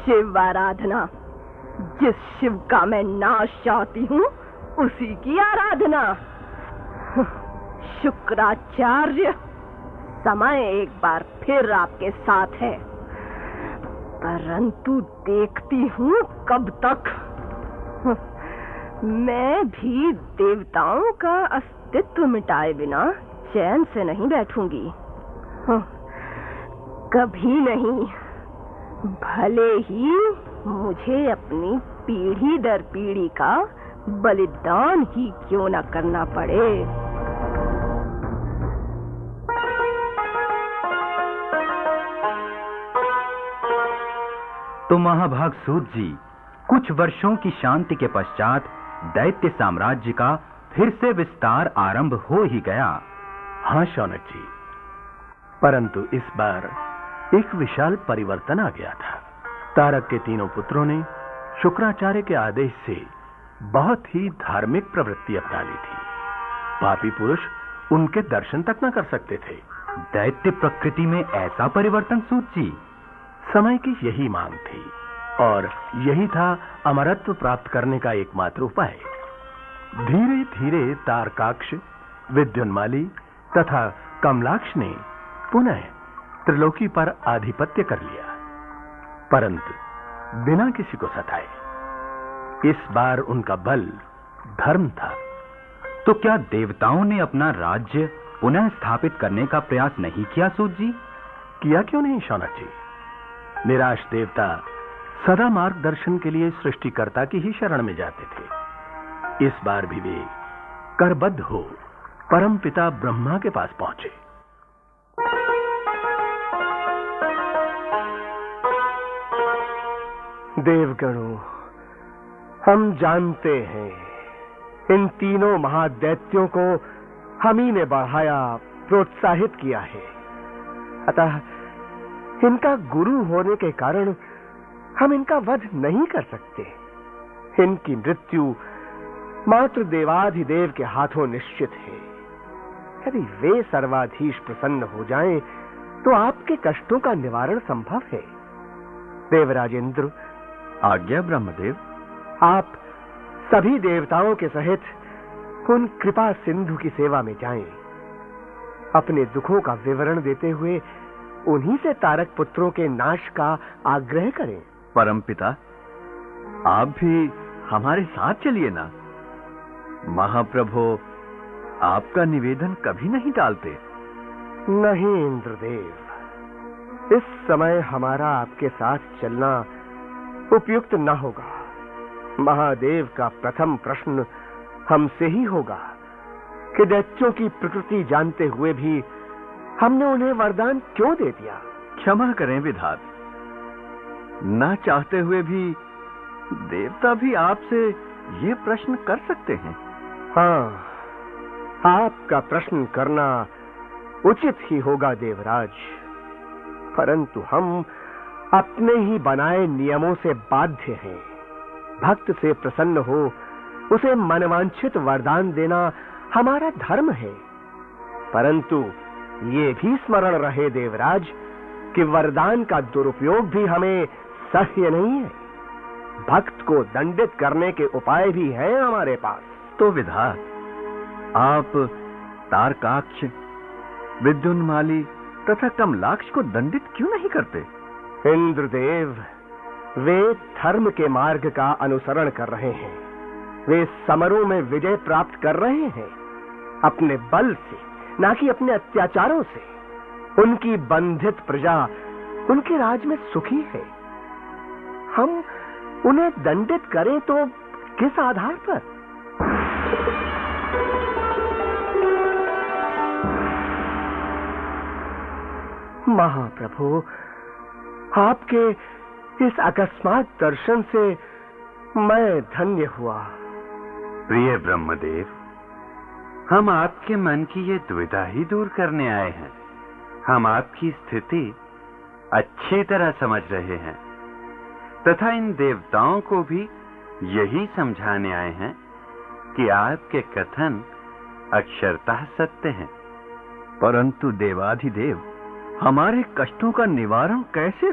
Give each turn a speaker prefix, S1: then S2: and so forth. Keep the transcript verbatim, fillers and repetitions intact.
S1: शिव आराधना। जिस शिव का मैं नाश चाहती हूँ उसी की आराधना। शुक्राचार्य, समय एक बार फिर आपके साथ है, परंतु देखती हूँ कब तक। मैं भी देवताओं का अस्तित्व मिटाए बिना चैन से नहीं बैठूंगी। कभी नहीं, भले ही मुझे अपनी पीढ़ी दर पीढ़ी का बलिदान ही क्यों न करना पड़े।
S2: तो महाभाग सूत जी, कुछ वर्षों की शांति के पश्चात दैत्य साम्राज्य का फिर से विस्तार आरंभ हो ही गया।
S3: हाँ शौनक जी, परंतु इस बार एक विशाल परिवर्तन आ गया था। तारक के तीनों पुत्रों ने शुक्राचार्य के आदेश से बहुत ही धार्मिक प्रवृत्ति अपना ली थी। पापी पुरुष उनके दर्शन तक न कर सकते थे।
S2: दैत्य प्रकृति में ऐसा परिवर्तन सूत जी?
S3: समय की यही मांग थी और यही था अमरत्व प्राप्त करने का एकमात्र उपाय। धीरे धीरे तारकाक्ष, विद्युन्माली तथा कमलाक्ष ने पुनः त्रिलोकी पर आधिपत्य कर लिया, परंतु बिना किसी को सताए। इस बार उनका बल धर्म था।
S2: तो क्या देवताओं ने अपना राज्य पुनः स्थापित करने का प्रयास नहीं किया सूत जी?
S3: किया क्यों नहीं शौनक जी। निराश देवता सदा मार्गदर्शन के लिए सृष्टिकर्ता की ही शरण में जाते थे। इस बार भी वे करबद्ध हो परमपिता ब्रह्मा के पास पहुंचे।
S4: देवगणों, हम जानते हैं इन तीनों महादैत्यों को हम ही ने बढ़ाया, प्रोत्साहित किया है। अतः इनका गुरु होने के कारण हम इनका वध नहीं कर सकते। इनकी मृत्यु मात्र देवाधिदेव के हाथों निश्चित है। यदि वे सर्वाधीश प्रसन्न हो जाएं, तो आपके कष्टों का निवारण संभव है। देवराजेंद्र,
S2: आज्ञा ब्रह्मदेव।
S4: आप सभी देवताओं के सहित उन कृपा सिंधु की सेवा में जाएं। अपने दुखों का विवरण देते हुए उन्हीं से तारक पुत्रों के नाश का आग्रह करें।
S5: परमपिता, आप भी हमारे साथ चलिए ना। महाप्रभु आपका निवेदन कभी नहीं टालते।
S4: नहीं इंद्रदेव, इस समय हमारा आपके साथ चलना उपयुक्त न होगा। महादेव का प्रथम प्रश्न हमसे ही होगा कि दैत्यों की प्रकृति जानते हुए भी हमने उन्हें वरदान क्यों दे दिया।
S5: क्षमा करें विधाता, ना चाहते हुए भी देवता भी आपसे ये प्रश्न कर सकते हैं।
S4: हाँ, आपका प्रश्न करना उचित ही होगा देवराज, परंतु हम अपने ही बनाए नियमों से बाध्य हैं। भक्त से प्रसन्न हो उसे मनवांछित वरदान देना हमारा धर्म है, परंतु ये भी स्मरण रहे देवराज कि वरदान का दुरुपयोग भी हमें सह्य नहीं है। भक्त को दंडित करने के उपाय भी हैं हमारे पास।
S5: तो विधाता, आप तारकाक्ष, विद्युन्माली तथा कमलाक्ष को दंडित क्यों नहीं करते?
S4: इंद्रदेव, वे धर्म के मार्ग का अनुसरण कर रहे हैं। वे समरों में विजय प्राप्त कर रहे हैं, अपने बल से, ना कि अपने अत्याचारों से। उनकी बंधित प्रजा उनके राज में सुखी है। हम उन्हें दंडित करें तो किस आधार पर? महाप्रभु, आपके इस अकस्मात दर्शन से मैं धन्य हुआ।
S6: प्रिय ब्रह्मदेव, हम आपके मन की ये दुविधा ही दूर करने आए हैं। हम आपकी स्थिति अच्छी तरह समझ रहे हैं तथा इन देवताओं को भी यही समझाने आए हैं कि आपके कथन अक्षरतः सत्य हैं।
S5: परंतु देवाधिदेव, हमारे कष्टों का निवारण कैसे